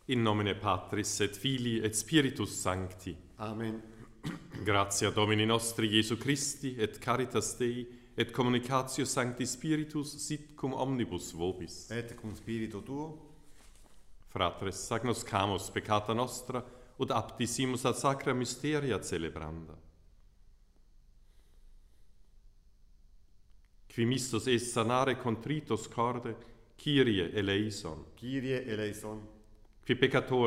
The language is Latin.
In nomine Patris et Filii et Spiritus Sancti. Amen. Gratia Domini nostri Iesu Christi et caritas Dei et communicatio Sancti Spiritus sit cum omnibus vobis. Et cum spiritu tuo, Fratres, agnoscamus peccata nostra ut aptisimus ad sacra mysteria celebranda. Qui mistus est sanare contritos corde, Kyrie eleison. Kyrie eleison. Qui peccator